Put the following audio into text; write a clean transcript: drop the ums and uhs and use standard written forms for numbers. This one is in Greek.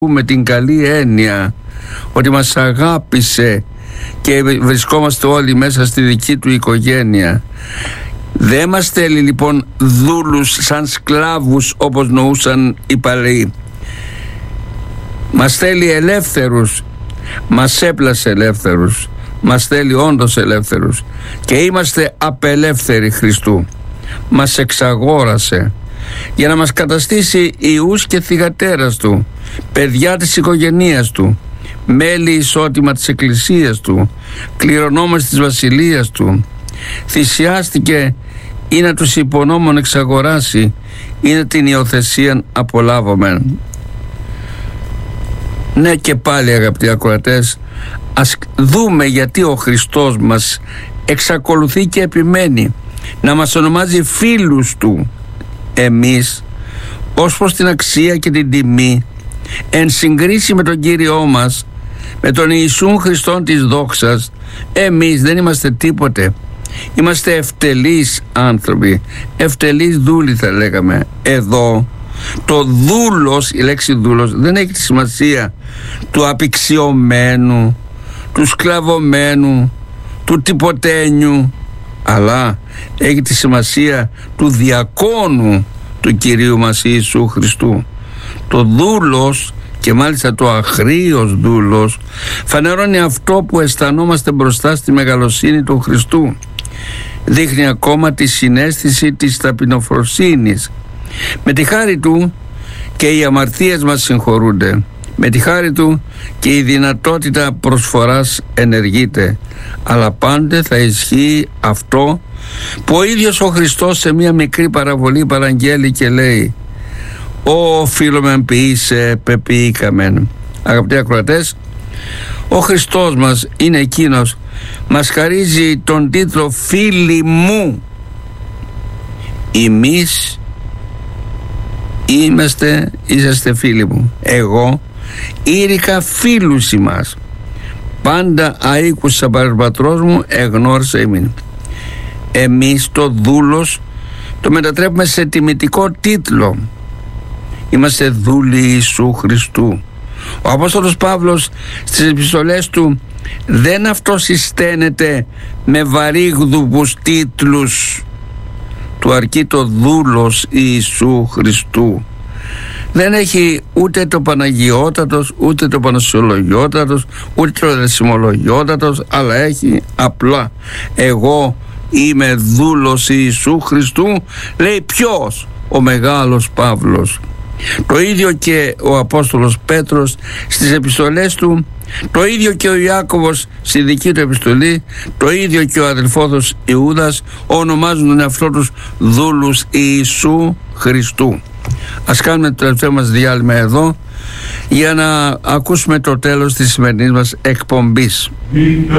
με την καλή έννοια ότι μας αγάπησε και βρισκόμαστε όλοι μέσα στη δική του οικογένεια. Δεν μας θέλει λοιπόν δούλους σαν σκλάβους όπως νοούσαν οι παλαιοί. Μας θέλει ελεύθερους. Μας έπλασε ελεύθερους. Μας θέλει όντως ελεύθερους. Και είμαστε απελεύθεροι Χριστού. Μας εξαγόρασε για να μας καταστήσει ιούς και θυγατέρας του, παιδιά της οικογένειας του, μέλη ισότιμα της εκκλησίας του, κληρονόμες της βασιλείας του. Θυσιάστηκε ή να τους υπονόμων εξαγοράσει ή να την υιοθεσίαν απολάβομεν. Ναι, και πάλι αγαπητοί ακροατές, ας δούμε γιατί ο Χριστός μας εξακολουθεί και επιμένει να μας ονομάζει φίλους του. Εμείς ως προς την αξία και την τιμή, εν συγκρίση με τον Κύριό μας, με τον Ιησούν Χριστόν της δόξας, εμείς δεν είμαστε τίποτε. Είμαστε ευτελείς άνθρωποι, ευτελείς δούλοι θα λέγαμε. Εδώ το δούλος, η λέξη δούλος δεν έχει τη σημασία του απειξιωμένου, του σκλαβωμένου, του τυποτένιου, αλλά έχει τη σημασία του διακόνου του Κυρίου μας Ιησού Χριστού. Το δούλος, και μάλιστα το αχρήος δούλος, φανερώνει αυτό που αισθανόμαστε μπροστά στη μεγαλοσύνη του Χριστού. Δείχνει ακόμα τη συναίσθηση της ταπεινοφροσύνης. Με τη χάρη του και οι αμαρτίες μας συγχωρούνται. Με τη χάρη του και η δυνατότητα προσφοράς ενεργείται. Αλλά πάντα θα ισχύει αυτό που ο ίδιος ο Χριστός σε μια μικρή παραβολή παραγγέλει και λέει: «Ω φίλομεν ποιήσε πεποιήκαμεν». Αγαπητοί ακροατές, ο Χριστός μας είναι εκείνος, μας χαρίζει τον τίτλο «Φίλοι μου». Εμείς είσαστε φίλοι μου. Εγώ ήρικα φίλους ημάς. Πάντα αίκουσα παρερπατρός μου εγνώρισα ημίν. Εμείς το δούλος το μετατρέπουμε σε τιμητικό τίτλο. Είμαστε δούλοι Ιησού Χριστού. Ο Απόστολος Παύλος στις επιστολές του δεν αυτοσυσταίνεται με βαρύγδουπους τίτλους. Του αρκεί το δούλος Ιησού Χριστού. Δεν έχει ούτε το Παναγιώτατος, ούτε το Πανασιολογιώτατος, ούτε το Δεσιμολογιώτατος, αλλά έχει απλά εγώ είμαι δούλος Ιησού Χριστού. Λέει ποιος? Ο μεγάλος Παύλος. Το ίδιο και ο Απόστολος Πέτρος στις επιστολές του, το ίδιο και ο Ιάκωβος στη δική του επιστολή, το ίδιο και ο αδελφός Ιούδας ονομάζουν τον εαυτό τους δούλους Ιησού Χριστού. Ας κάνουμε το τελευταίο μας διάλειμμα εδώ για να ακούσουμε το τέλος της σημερινής μας εκπομπής.